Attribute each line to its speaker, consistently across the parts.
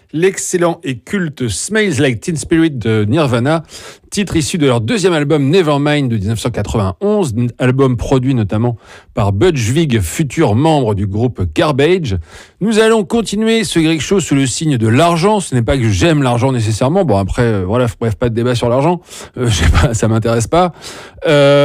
Speaker 1: l'excellent et culte Smells Like Teen Spirit de Nirvana, titre issu de leur deuxième album Nevermind de 1991, album produit notamment par Butch Vig, futur membre du groupe Garbage. Nous allons continuer ce Greg Show sous le signe de l'argent. Ce n'est pas que j'aime l'argent nécessairement. Bon, après, voilà, bref, pas de débat sur l'argent. Je sais pas, ça m'intéresse pas. Pourquoi ?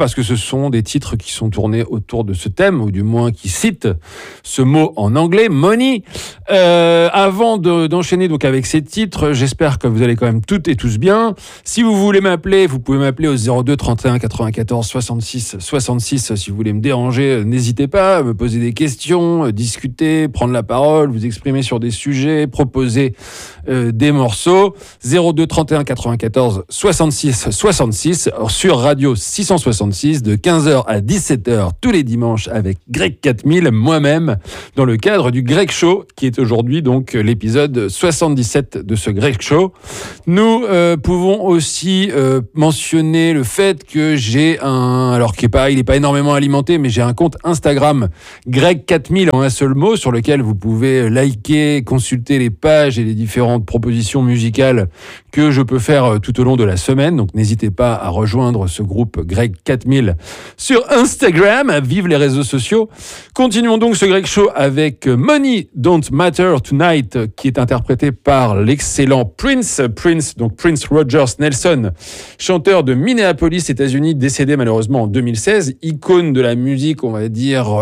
Speaker 1: Parce que ce sont des titres qui sont tournés autour de ce thème, ou du moins qui citent ce mot en anglais, money. Avant d'enchaîner donc avec ces titres, j'espère que vous allez quand même toutes et tous bien. Si vous voulez m'appeler, vous pouvez m'appeler au 02 31 94 66 66. Si vous voulez me déranger, n'hésitez pas, me poser des questions, discuter, prendre la parole, vous exprimer sur des sujets, proposer des morceaux. 02 31 94 66 66 sur Radio 666 de 15h à 17h tous les dimanches avec Greg 4000, moi-même, dans le cadre du Greg Show, qui est aujourd'hui donc l'épisode 77 de ce Greg Show. Nous pouvons aussi mentionner le fait que j'ai alors il n'est pas énormément alimenté, mais j'ai un compte Instagram Greg 4000 en un seul mot, sur lequel vous pouvez liker, consulter les pages et les différentes propositions musicales que je peux faire tout au long de la semaine. Donc n'hésitez pas à rejoindre ce groupe Greg 4000 sur Instagram. Vive les réseaux sociaux. Continuons donc ce Greg Show avec Money Don't Matter Tonight, qui est interprété par l'excellent Prince, donc Prince Rogers Nelson, chanteur de Minneapolis, États-Unis, décédé malheureusement en 2016, icône de la musique, on va dire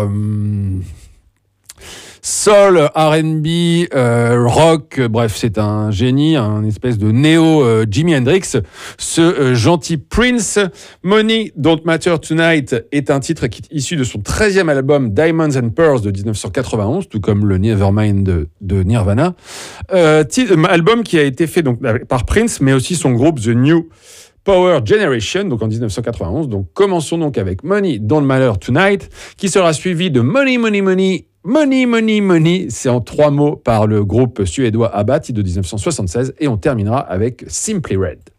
Speaker 1: soul, R&B, rock, bref, c'est un génie, un espèce de néo Jimi Hendrix. Ce gentil Prince. Money Don't Matter Tonight est un titre qui est issu de son 13e album Diamonds and Pearls de 1991, tout comme le Nevermind de Nirvana. Album qui a été fait donc par Prince, mais aussi son groupe The New Power Generation, donc en 1991. Donc commençons donc avec Money Don't Matter Tonight, qui sera suivi de Money, Money, Money, Money, Money, Money, c'est en 3 mots par le groupe suédois ABBA, titre de 1976, et on terminera avec Simply Red.